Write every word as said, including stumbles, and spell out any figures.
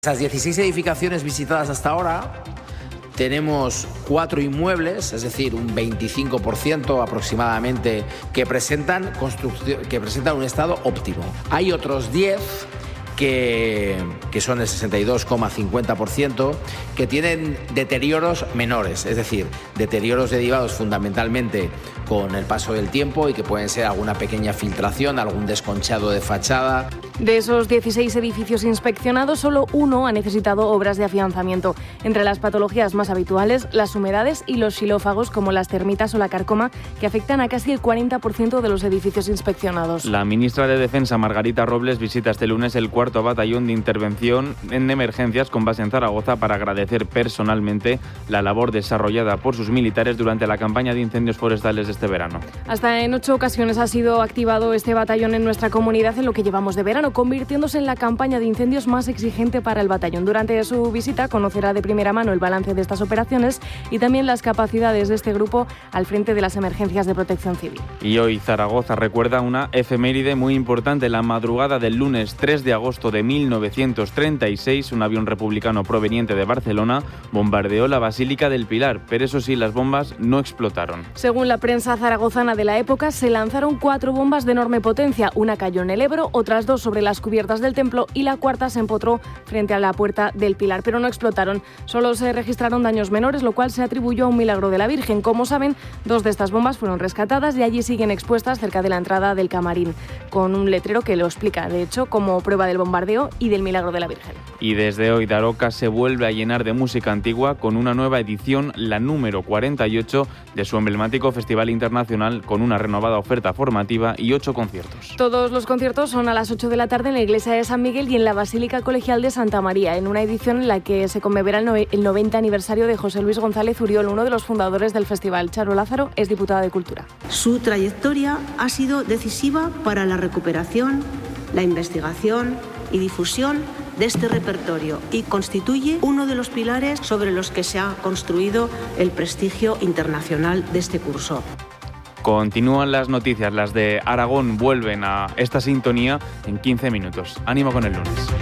Esas dieciséis edificaciones visitadas hasta ahora, tenemos cuatro inmuebles, es decir, un veinticinco por ciento aproximadamente, que presentan, construcción, que presentan un estado óptimo. Hay otros diez que, que son el sesenta y dos coma cincuenta por ciento, que tienen deterioros menores, es decir, deterioros derivados fundamentalmente con el paso del tiempo y que pueden ser alguna pequeña filtración, algún desconchado de fachada. De esos dieciséis edificios inspeccionados, solo uno ha necesitado obras de afianzamiento. Entre las patologías más habituales, las humedades y los xilófagos, como las termitas o la carcoma, que afectan a casi el cuarenta por ciento de los edificios inspeccionados. La ministra de Defensa, Margarita Robles, visita este lunes el cuarto batallón de intervención en emergencias con base en Zaragoza para agradecer personalmente la labor desarrollada por sus militares durante la campaña de incendios forestales de este verano. Hasta en ocho ocasiones ha sido activado este batallón en nuestra comunidad en lo que llevamos de verano, convirtiéndose en la campaña de incendios más exigente para el batallón. Durante su visita conocerá de primera mano el balance de estas operaciones y también las capacidades de este grupo al frente de las emergencias de protección civil. Y hoy Zaragoza recuerda una efeméride muy importante. La madrugada del lunes tres de agosto de mil novecientos treinta y seis, un avión republicano proveniente de Barcelona bombardeó la Basílica del Pilar, pero eso sí, las bombas no explotaron. Según la prensa zaragozana de la época, se lanzaron cuatro bombas de enorme potencia. Una cayó en el Ebro, otras dos sobre las cubiertas del templo y la cuarta se empotró frente a la puerta del Pilar, pero no explotaron. Solo se registraron daños menores, lo cual se atribuyó a un milagro de la Virgen. Como saben, dos de estas bombas fueron rescatadas y allí siguen expuestas cerca de la entrada del camarín, con un letrero que lo explica, de hecho, como prueba del bombardeo y del milagro de la Virgen. Y desde hoy Daroca se vuelve a llenar de música antigua con una nueva edición, la número cuarenta y ocho, de su emblemático Festival Internacional, con una renovada oferta formativa y ocho conciertos. Todos los conciertos son a las ocho de la tarde en la iglesia de San Miguel y en la Basílica Colegial de Santa María, en una edición en la que se conmemora el noventa aniversario de José Luis González Uriol, uno de los fundadores del festival. Charo Lázaro es diputada de Cultura. Su trayectoria ha sido decisiva para la recuperación, la investigación y difusión de este repertorio y constituye uno de los pilares sobre los que se ha construido el prestigio internacional de este curso. Continúan las noticias, las de Aragón vuelven a esta sintonía en quince minutos. Ánimo con el lunes.